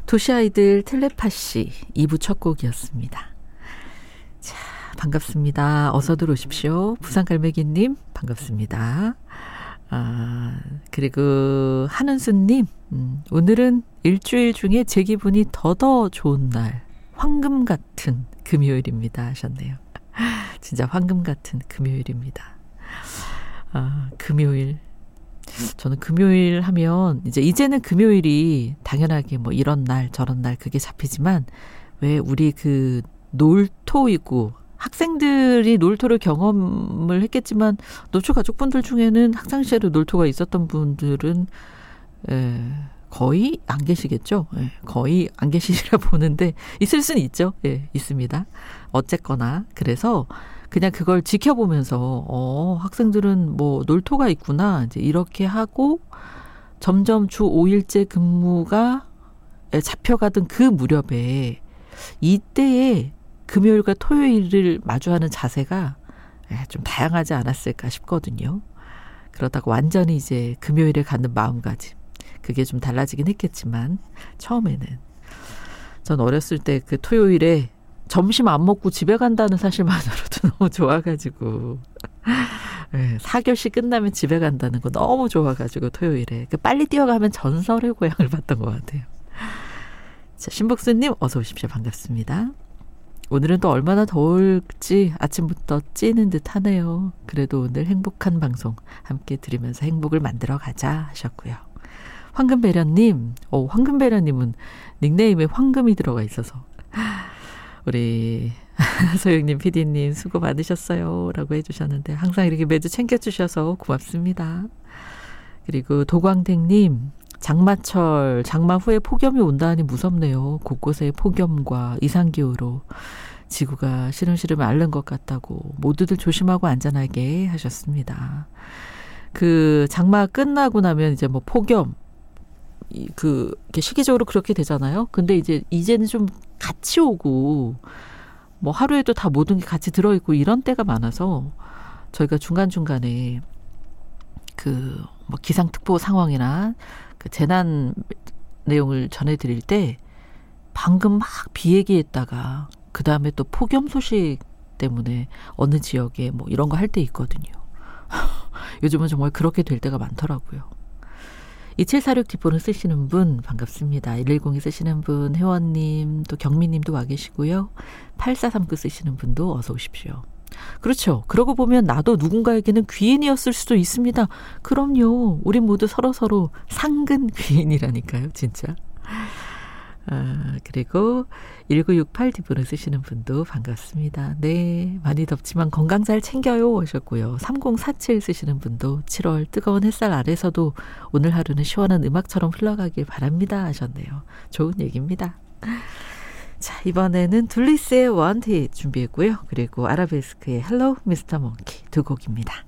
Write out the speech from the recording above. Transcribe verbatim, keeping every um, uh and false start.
도시아이들 텔레파시 이 부 첫 곡이었습니다. 자, 반갑습니다. 어서 들어오십시오. 부산갈매기님 반갑습니다. 아, 그리고 한은수님, 음, 오늘은 일주일 중에 제 기분이 더더 좋은 날, 황금 같은 금요일입니다 하셨네요. 진짜 황금 같은 금요일입니다. 아, 금요일. 저는 금요일 하면 이제 이제는 금요일이 당연하게 뭐 이런 날 저런 날 그게 잡히지만 왜 우리 그 놀토이고 학생들이 놀토를 경험을 했겠지만 노초 가족분들 중에는 학창시절에 놀토가 있었던 분들은 에, 거의 안 계시겠죠. 예, 거의 안 계시리라 보는데 있을 수는 있죠. 예, 있습니다. 어쨌거나 그래서 그냥 그걸 지켜보면서 어, 학생들은 뭐 놀토가 있구나 이제 이렇게 하고 점점 주 오 일제 근무가 잡혀가던 그 무렵에 이때에 금요일과 토요일을 마주하는 자세가 좀 다양하지 않았을까 싶거든요. 그러다가 완전히 이제 금요일에 갖는 마음가짐 그게 좀 달라지긴 했겠지만 처음에는 전 어렸을 때 그 토요일에 점심 안 먹고 집에 간다는 사실만으로도 너무 좋아가지고 네, 사 교시 끝나면 집에 간다는 거 너무 좋아가지고 토요일에 그 빨리 뛰어가면 전설의 고향을 봤던 것 같아요. 자, 신복수님 어서 오십시오. 반갑습니다. 오늘은 또 얼마나 더울지 아침부터 찌는 듯 하네요. 그래도 오늘 행복한 방송 함께 들으면서 행복을 만들어 가자 하셨고요. 황금배련님, 오, 황금배련님은 닉네임에 황금이 들어가 있어서 우리 소영님 피디님 수고 많으셨어요 라고 해주셨는데 항상 이렇게 매주 챙겨주셔서 고맙습니다. 그리고 도광택님 장마철 장마 후에 폭염이 온다니 무섭네요. 곳곳에 폭염과 이상기후로 지구가 시름시름 앓는 것 같다고 모두들 조심하고 안전하게 하셨습니다. 그 장마 끝나고 나면 이제 뭐 폭염 그 시기적으로 그렇게 되잖아요. 근데 이제 이제는 좀 같이 오고 뭐 하루에도 다 모든 게 같이 들어있고 이런 때가 많아서 저희가 중간중간에 그 뭐 기상특보 상황이나 그 재난 내용을 전해드릴 때 방금 막 비 얘기했다가 그 다음에 또 폭염 소식 때문에 어느 지역에 뭐 이런 거 할 때 있거든요. 요즘은 정말 그렇게 될 때가 많더라고요. 이칠사육 뒷번호 쓰시는 분 반갑습니다. 일일공이 쓰시는 분 회원님 또 경미님도 와 계시고요. 팔사삼구 쓰시는 분도 어서 오십시오. 그렇죠. 그러고 보면 나도 누군가에게는 귀인이었을 수도 있습니다. 그럼요. 우리 모두 서로서로 상근 귀인이라니까요. 진짜. 아, 그리고 일구육팔 뒷번호 쓰시는 분도 반갑습니다. 네, 많이 덥지만 건강 잘 챙겨요 하셨고요. 삼공사칠 쓰시는 분도 칠월 뜨거운 햇살 아래서도 오늘 하루는 시원한 음악처럼 흘러가길 바랍니다 하셨네요. 좋은 얘기입니다. 자, 이번에는 둘리스의 Want It 준비했고요. 그리고 아라베스크의 Hello 미스터 Monkey 두 곡입니다.